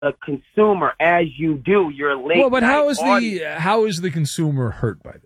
a consumer as you do. You're late. Well, but how is the consumer hurt by this?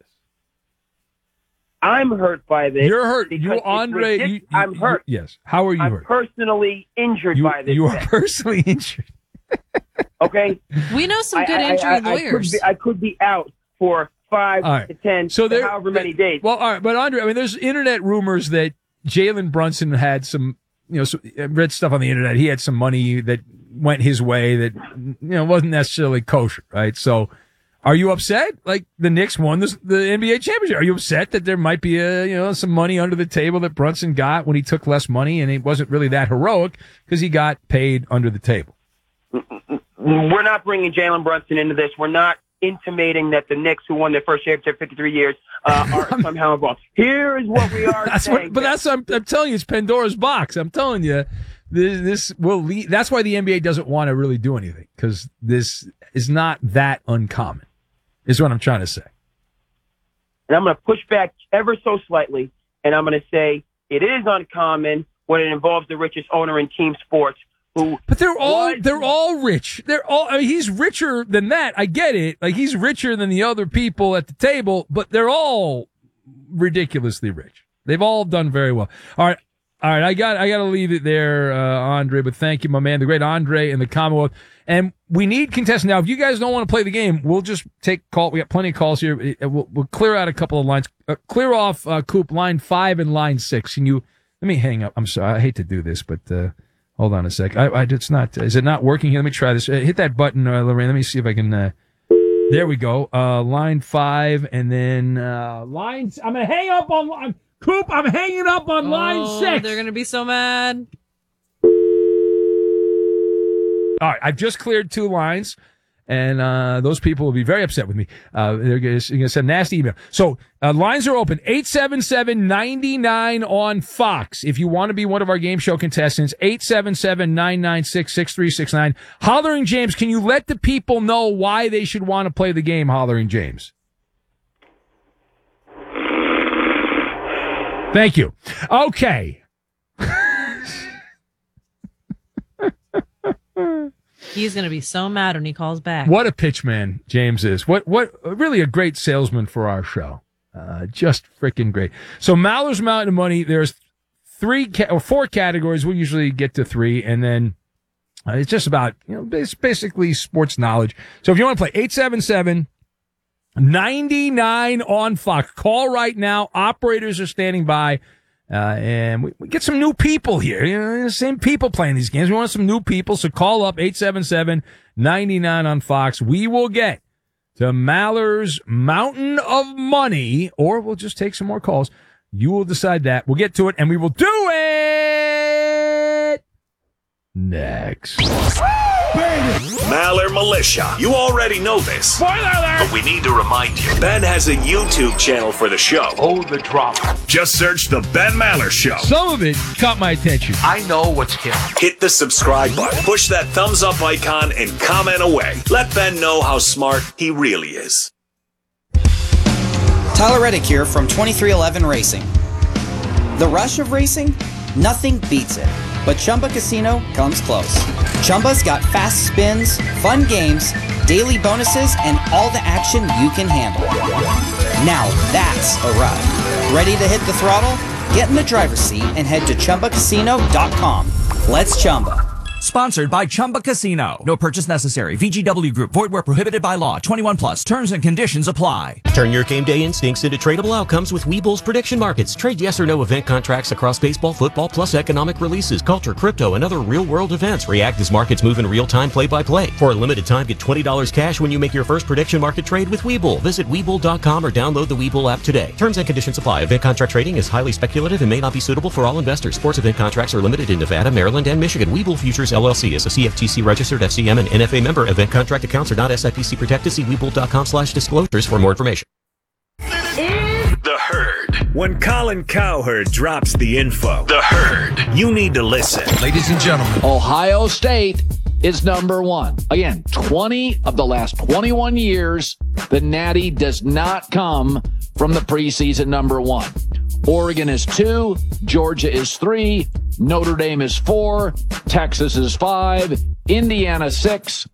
I'm hurt by this. You're hurt. You, Andre. I'm hurt. Yes. How are you hurt? I'm personally injured by this. You are personally injured. Okay. We know some good injury lawyers. I could be out for 5 to 10, to however many days. Well, all right, but Andre, I mean, there's internet rumors that Jalen Brunson had some, read stuff on the internet. He had some money that went his way that, wasn't necessarily kosher, right? So, are you upset? Like the Knicks won the NBA championship. Are you upset that there might be some money under the table that Brunson got when he took less money and it wasn't really that heroic because he got paid under the table? We're not bringing Jalen Brunson into this. We're not intimating that the Knicks, who won their first championship 53 years, are somehow involved. Here is what we are saying. I'm telling you, it's Pandora's box. I'm telling you, this will lead. That's why the NBA doesn't want to really do anything, because this is not that uncommon, is what I'm trying to say. And I'm going to push back ever so slightly, and I'm going to say it is uncommon when it involves the richest owner in team sports. But they're all rich. He's richer than that. I get it. Like, he's richer than the other people at the table, but they're all ridiculously rich. They've all done very well. All right. I got to leave it there, Andre, but thank you, my man, the great Andre in the Commonwealth. And we need contestants. Now, if you guys don't want to play the game, we'll just take call. We got plenty of calls here. We'll clear out a couple of lines. Clear off, Coop, line 5 and line 6. Let me hang up. I'm sorry. I hate to do this, but, hold on a sec. It's not. Is it not working here? Let me try this. Hit that button, Lorraine. Let me see if I can. There we go. Line 5, and then lines. I'm gonna hang up on Coop. I'm hanging up on line 6. They're gonna be so mad. All right, I've just cleared 2 lines, and those people will be very upset with me. They're going to send a nasty email. So lines are open. 877-99 on Fox. If you want to be one of our game show contestants, 877-996-6369. Hollering James, can you let the people know why they should want to play the game, Hollering James? Thank you. Okay. He's going to be so mad when he calls back. What a pitchman James is. What really a great salesman for our show. Just freaking great. So Maller's Mountain of Money, there's 4 categories. We usually get to 3, and then it's just about, it's basically sports knowledge. So if you want to play, 877-99 on Fox. Call right now. Operators are standing by. And we get some new people here. Same people playing these games. We want some new people, so call up 877-99 on Fox. We will get to Maller's Mountain of Money, or we'll just take some more calls. You will decide that. We'll get to it, and we will do it next. Maller Militia. You already know this. Spoiler alert! But we need to remind you. Ben has a YouTube channel for the show. Oh, the drama. Just search The Ben Maller Show. Some of it caught my attention. I know what's killing. Hit the subscribe button, push that thumbs up icon, and comment away. Let Ben know how smart he really is. Tyler Reddick here from 2311 Racing. The rush of racing? Nothing beats it. But Chumba Casino comes close. Chumba's got fast spins, fun games, daily bonuses, and all the action you can handle. Now that's a ride. Ready to hit the throttle? Get in the driver's seat and head to ChumbaCasino.com. Let's Chumba. Sponsored by Chumba Casino. No purchase necessary. VGW Group. Void where prohibited by law. 21 plus. Terms and conditions apply. Turn your game day instincts into tradable outcomes with Webull's prediction markets. Trade yes or no event contracts across baseball, football, plus economic releases, culture, crypto, and other real-world events. React as markets move in real time, play-by-play. For a limited time, get $20 cash when you make your first prediction market trade with Webull. Visit Webull.com or download the Webull app today. Terms and conditions apply. Event contract trading is highly speculative and may not be suitable for all investors. Sports event contracts are limited in Nevada, Maryland, and Michigan. Webull Futures LLC is a CFTC registered FCM and NFA member. Event contract accounts are not SIPC protected. See Webull.com/disclosures for more information. The Herd. When Colin Cowherd drops the info, The Herd, you need to listen. Ladies and gentlemen, Ohio State is number 1. Again, 20 of the last 21 years, the Natty does not come from the preseason number 1. Oregon is 2, Georgia is 3, Notre Dame is 4, Texas is 5, Indiana 6,